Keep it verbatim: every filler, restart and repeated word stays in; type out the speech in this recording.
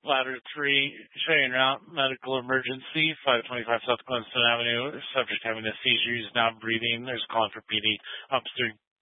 Ladder three, Cheyenne Route, medical emergency, five twenty-five South Glenstone Avenue. Subject having a seizure, he's not breathing. There's a calling for P D. Officer